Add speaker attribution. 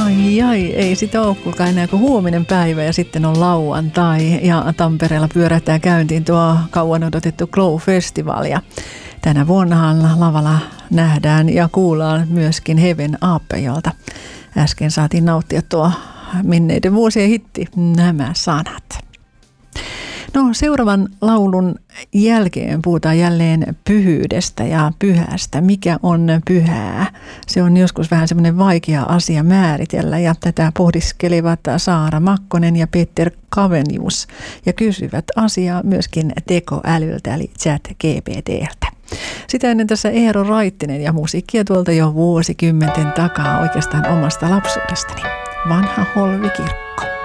Speaker 1: Ai, ei sitä ole kuulkaa enää kuin huominen päivä ja sitten on lauantai ja Tampereella pyörähtää käyntiin tuo kauan odotettu Glow-festival ja tänä vuonnahan lavalla nähdään ja kuullaan myöskin Heaven Up, jolta äsken saatiin nauttia tuo menneiden vuosien hitti Nämä sanat. No, seuraavan laulun jälkeen puhutaan jälleen pyhyydestä ja pyhästä. Mikä on pyhää? Se on joskus vähän semmoinen vaikea asia määritellä ja tätä pohdiskelevat Saara Makkonen ja Peter Kavenius ja kysyvät asiaa myöskin tekoälyltä eli ChatGPT:ltä. Sitä ennen tässä Eero Raittinen ja musiikkia tuolta jo vuosikymmenten takaa oikeastaan omasta lapsuudestani. Vanha Holvikirkko.